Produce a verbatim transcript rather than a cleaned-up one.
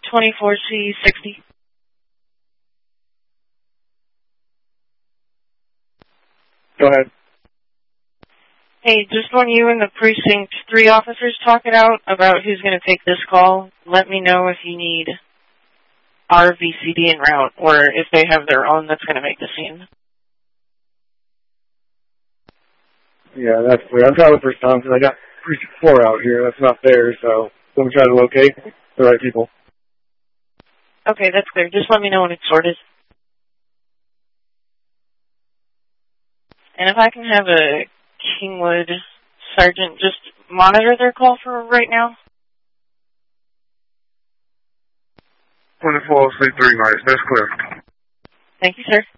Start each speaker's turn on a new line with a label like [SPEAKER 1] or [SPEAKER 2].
[SPEAKER 1] twenty-four C sixty.
[SPEAKER 2] Go ahead.
[SPEAKER 1] Hey, just when you and the Precinct three officers talk it out about who's going to take this call, let me know if you need our V C D en route or if they have their own that's going to make the scene.
[SPEAKER 2] Yeah, that's clear. I'm trying to look for some because I got Precinct four out here. That's not there, so let me try to locate the right people.
[SPEAKER 1] Okay, that's clear. Just let me know when it's sorted. And if I can have a Kingwood sergeant just monitor their call for right now.
[SPEAKER 2] twenty-four C three nights. That's clear.
[SPEAKER 1] Thank you, sir.